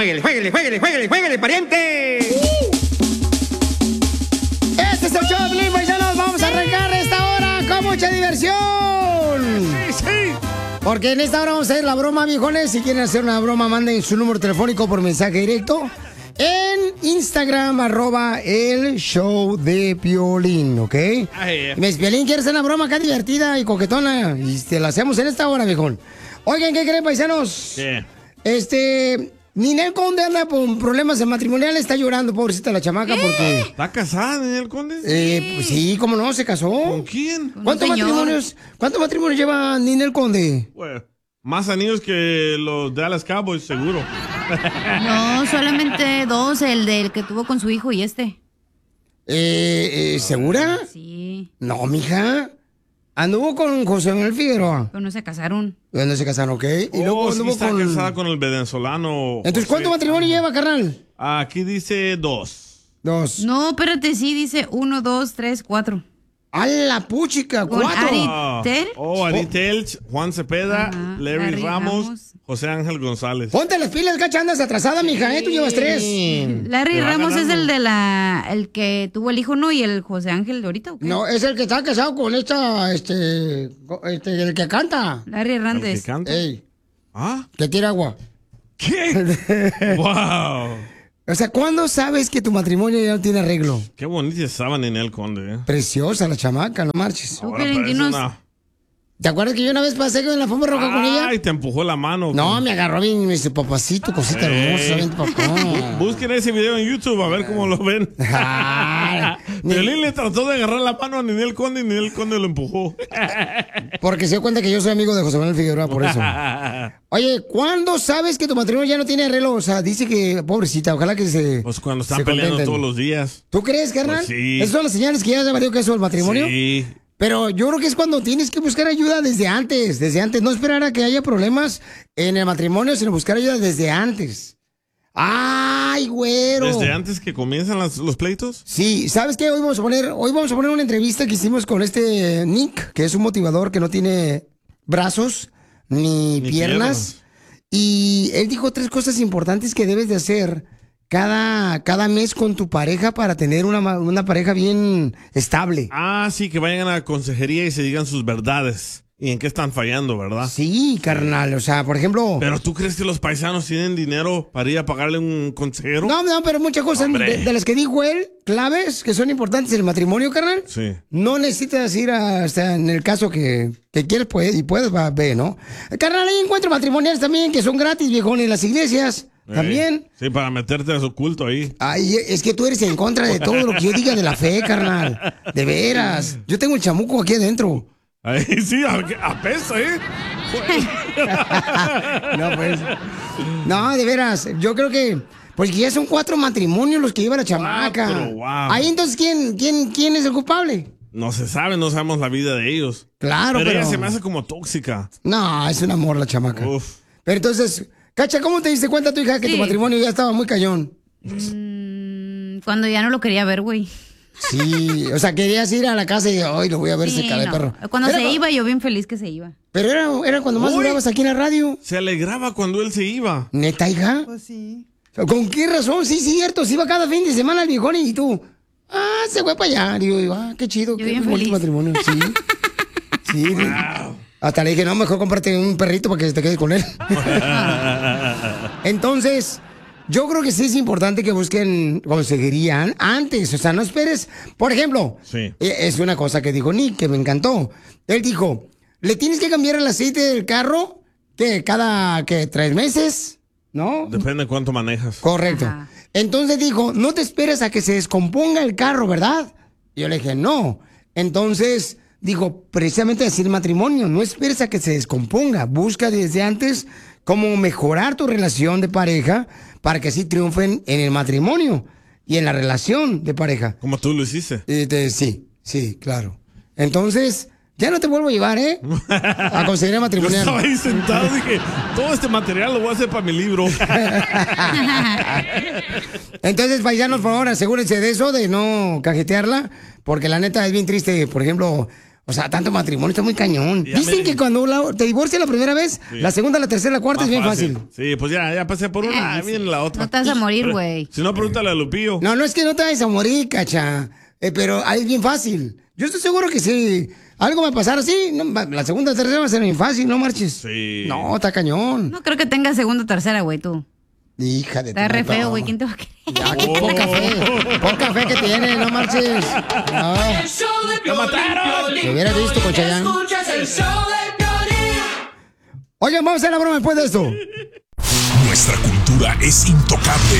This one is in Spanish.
jueguele, pariente! Este es el show de Piolín, paisanos. Vamos a arrancar esta hora con mucha diversión. Sí. Porque en esta hora vamos a hacer la broma, viejones. Si quieren hacer una broma, manden su número telefónico por mensaje directo en Instagram, @el show de Piolín, ¿ok? Mes Piolín, ¿quieres hacer una broma acá divertida y coquetona? Y te la hacemos en esta hora, viejón. Oigan, ¿qué creen, paisanos? ¿Qué? Ninel Conde anda con problemas matrimoniales, está llorando, pobrecita la chamaca, porque... ¿Está casada, Ninel Conde? Pues sí, ¿cómo no? ¿Se casó? ¿Con quién? ¿Cuántos matrimonios lleva Ninel Conde? Bueno, más anillos que los Dallas Cowboys, seguro. No, solamente 2, el del que tuvo con su hijo y este. ¿Segura? Sí. No, mija. Anduvo con José Manuel Figueroa. Pero no se casaron. No se casaron, ¿ok? Y luego sí anduvo está con... casada con el venezolano. Entonces, ¿cuánto matrimonio lleva, carnal? Aquí dice 2. 2. No, espérate, sí, dice 1, 2, 3, 4. ¡A la puchica! Con 4. Ari Telch, Juan Cepeda, Larry Ramos, José Ángel González. Ponte las pilas, cacha, andas atrasada, mija, Tú llevas 3. Larry Ramos es el de el que tuvo el hijo, ¿no? Y el José Ángel de ahorita, ¿o qué? No, es el que está casado con el que canta. Larry Hernández. ¿El que canta? Ey. ¿Ah? Que tira agua. ¿Qué? ¡Wow! O sea, ¿cuándo sabes que tu matrimonio ya no tiene arreglo? Qué bonita estaba Ninel Conde, Preciosa la chamaca, no marches. Ahora parece una... ¿Te acuerdas que yo una vez pasé en la alfombra roja con ella? Ay, te empujó la mano. No, me agarró bien y me dice, papacito, cosita hermosa, ven papá. Busquen ese video en YouTube a ver cómo lo ven. Piolín le trató de agarrar la mano a Ninel Conde y Ninel Conde lo empujó. Porque se dio cuenta que yo soy amigo de José Manuel Figueroa, por eso. Oye, ¿cuándo sabes que tu matrimonio ya no tiene arreglo? O sea, dice que, pobrecita, ojalá que se... Pues cuando están peleando todos los días. ¿Tú crees, carnal? Pues sí. ¿Esas son las señales que ya se valió que eso el matrimonio? Sí. Pero yo creo que es cuando tienes que buscar ayuda desde antes. No esperar a que haya problemas en el matrimonio, sino buscar ayuda desde antes. ¡Ay, güero! ¿Desde antes que comienzan los pleitos? Sí, ¿sabes qué? Hoy vamos a poner una entrevista que hicimos con Nick, que es un motivador que no tiene brazos ni piernas. Y él dijo 3 cosas importantes que debes de hacer cada mes con tu pareja para tener una pareja bien estable. Ah, sí, que vayan a la consejería y se digan sus verdades. ¿Y en qué están fallando, verdad? Sí, carnal, o sea, por ejemplo... ¿Pero tú crees que los paisanos tienen dinero para ir a pagarle un consejero? No, pero muchas cosas de las que dijo él, claves, que son importantes en el matrimonio, carnal. Sí. No necesitas ir hasta en el caso que quieres puedes, va a ver, ¿no? Carnal, hay encuentros matrimoniales también que son gratis, viejón, en las iglesias. También. Sí, para meterte a su culto ahí. Ay, es que tú eres en contra de todo lo que yo diga de la fe, carnal. De veras. Yo tengo el chamuco aquí adentro. Ay, sí, apesta, ¿eh? No, pues. No, de veras. Yo creo que... Pues que ya son 4 matrimonios los que lleva la chamaca. Wow. Ahí entonces, ¿quién es el culpable? No se sabe, no sabemos la vida de ellos. Claro, pero... ella se me hace como tóxica. No, es un amor la chamaca. Uf. Pero entonces... Cacha, ¿cómo te diste cuenta tu hija que tu matrimonio ya estaba muy cañón? Cuando ya no lo quería ver, güey. Sí, o sea, querías ir a la casa y hoy lo voy a ver ese cara de perro. Cuando se iba, yo bien feliz que se iba. Pero era cuando más durabas aquí en la radio. Se alegraba cuando él se iba. ¿Neta, hija? Pues sí. ¿Con qué razón? Sí, cierto, se iba cada fin de semana el viejón y tú... se fue para allá. Digo, qué chido, qué bonito matrimonio. Sí. Sí. Wow. Hasta le dije, no, mejor cómprate un perrito para que te quedes con él. Entonces, yo creo que sí es importante que busquen consejería antes. O sea, no esperes. Por ejemplo, es una cosa que dijo Nick, que me encantó. Él dijo, ¿le tienes que cambiar el aceite del carro cada 3 meses? ¿No? Depende de cuánto manejas. Correcto. Ajá. Entonces dijo, no te esperes a que se descomponga el carro, ¿verdad? Y yo le dije, no. Entonces... Dijo, precisamente así el matrimonio, no esperes a que se descomponga, busca desde antes cómo mejorar tu relación de pareja para que así triunfen en el matrimonio y en la relación de pareja. Como tú lo hiciste. Sí, claro. Entonces, ya no te vuelvo a llevar, a conseguir matrimonial. Yo estaba ahí sentado y dije, todo este material lo voy a hacer para mi libro. Entonces, paisanos, por favor, asegúrense de eso, de no cajetearla, porque la neta es bien triste, por ejemplo... O sea, tanto matrimonio está muy cañón. Ya Dicen que cuando te divorcias la primera vez, la segunda, la tercera, la cuarta Más es bien fácil. Sí, pues ya pasé por una, viene la otra. No te vas a morir, güey. Si no, pregúntale a Lupillo. No, no es que no te vayas a morir, cacha. Pero ahí es bien fácil. Yo estoy seguro que si algo me pasara así, la segunda o tercera va a ser bien fácil, ¿no marches? Sí. No, está cañón. No creo que tengas segunda o tercera, güey, tú. Hija de Está re tu feo, madre. güey. ¿Quién te va a querer? Ya, qué poca fe que tiene, no marches. No. ¡Lo mataron! Te hubiera visto con Chayanne. Oigan, vamos a hacer la broma después de esto. Nuestra cultura es intocable.